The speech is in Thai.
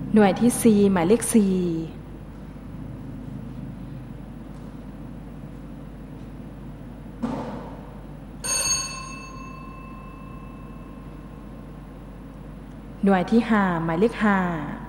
หน่วยที่ 4 หมายเลข 4หน่วยที่ 5 หมายเลข 5